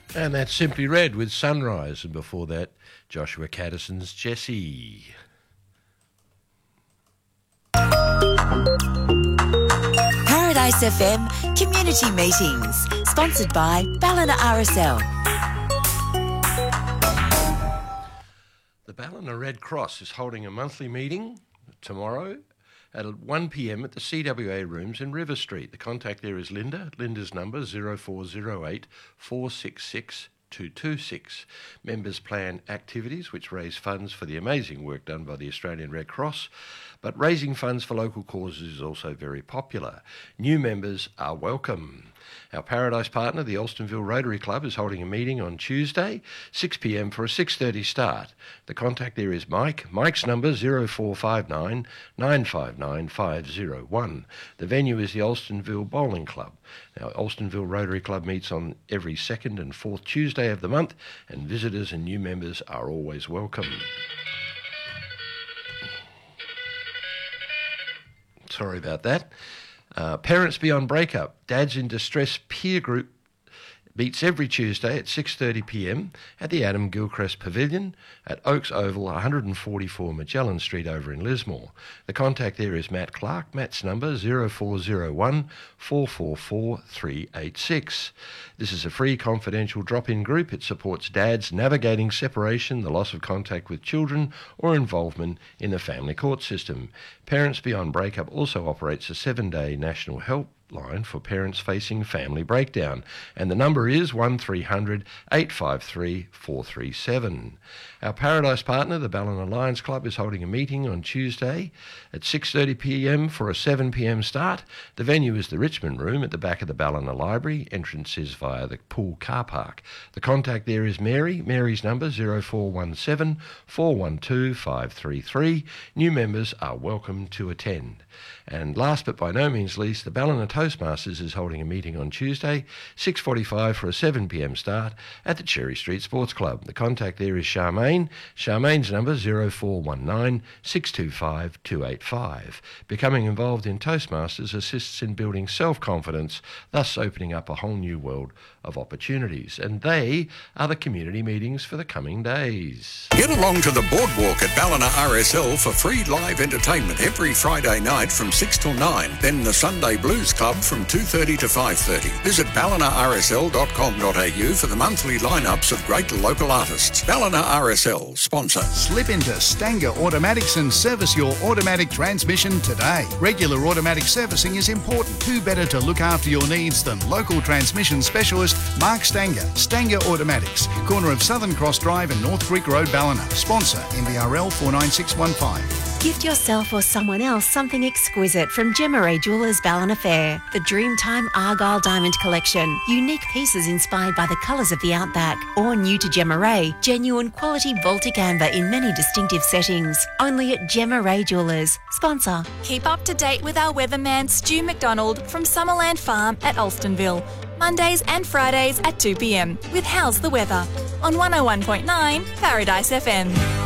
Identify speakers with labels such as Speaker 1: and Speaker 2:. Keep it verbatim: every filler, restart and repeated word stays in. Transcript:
Speaker 1: And that's Simply Red with Sunrise, and before that, Joshua Caddison's Jessie.
Speaker 2: Paradise F M Community Meetings, sponsored by Ballina R S L.
Speaker 1: The Ballina Red Cross is holding a monthly meeting tomorrow at one p m at the C W A rooms in River Street. The contact there is Linda. Linda's number zero four zero eight four six six two two six. Members plan activities which raise funds for the amazing work done by the Australian Red Cross, but raising funds for local causes is also very popular. New members are welcome. Our Paradise partner, the Alstonville Rotary Club, is holding a meeting on Tuesday, six p m for a six thirty start. The contact there is Mike. Mike's number zero four five nine nine five nine five zero one. The venue is the Alstonville Bowling Club. Now, Alstonville Rotary Club meets on every second and fourth Tuesday of the month, and visitors and new members are always welcome. Sorry about that. Uh, Parents Beyond Breakup, Dads in Distress peer group meets every Tuesday at six thirty p m at the Adam Gilchrist Pavilion at Oaks Oval, one forty-four Magellan Street over in Lismore. The contact there is Matt Clark. Matt's number zero four zero one four four four three eight six. This is a free confidential drop-in group. It supports dads navigating separation, the loss of contact with children, or involvement in the family court system. Parents Beyond Breakup also operates a seven-day national help line for parents facing family breakdown, and the number is one three hundred eight five three four three seven. Our Paradise partner, the Ballina Lions Club, is holding a meeting on Tuesday at six thirty p m for a seven p m start. The venue is the Richmond Room at the back of the Ballina Library. Entrance is via the pool car park. The contact there is Mary. Mary's number zero four one seven four one two five three three. New members are welcome to attend. And last but by no means least, the Ballina Toastmasters is holding a meeting on Tuesday, six forty-five for a seven p m start at the Cherry Street Sports Club. The contact there is Charmaine. Charmaine's number zero four one nine six two five two eight five. Becoming involved in Toastmasters assists in building self-confidence, thus opening up a whole new world of opportunities. And they are the community meetings for the coming days.
Speaker 3: Get along to the boardwalk at Ballina R S L for free live entertainment every Friday night from six till nine. Then the Sunday Blues Club from two thirty to five thirty. Visit ballina r s l dot com dot a u for the monthly lineups of great local artists. Ballina R S L, sponsor.
Speaker 4: Slip into Stanger Automatics and service your automatic transmission today. Regular automatic servicing is important. Who better to look after your needs than local transmission specialist Mark Stanger. Stanger Automatics, corner of Southern Cross Drive and North Creek Road, Ballina. Sponsor M B R L four nine six one five.
Speaker 2: Gift yourself or someone else something exquisite from Gemma Ray Jewelers Ballina Fair. The Dreamtime Argyle Diamond Collection. Unique pieces inspired by the colours of the outback. Or new to Gemma Ray, genuine quality Baltic amber in many distinctive settings. Only at Gemma Ray Jewelers. Sponsor.
Speaker 5: Keep up to date with our weatherman Stu McDonald from Summerland Farm at Alstonville. Mondays and Fridays at two p m with How's the Weather on one oh one point nine Paradise F M.